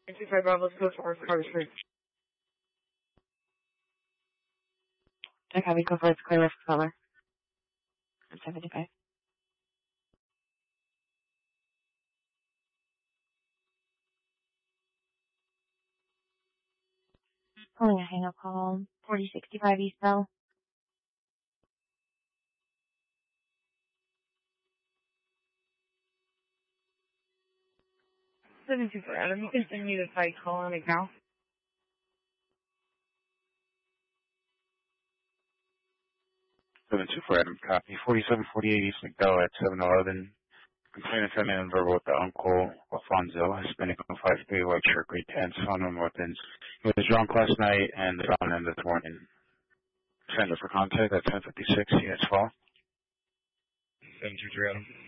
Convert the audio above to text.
55 Bravo, go for Carter. I copy, go for it's clear left color. 75. Pulling a hang-up call, 4065 East Bell. 724 Adam, you can send me the site call on it now. 724 Adam, copy. 4748 East McDowell at 711. Complainant sent me in verbal with the uncle, Alfonso, Hispanic on 5'3", white shirt, grade 10, found no weapons. He was drunk last night and they found him this morning. Send it for contact at 1056, he has fall. 723 Adam.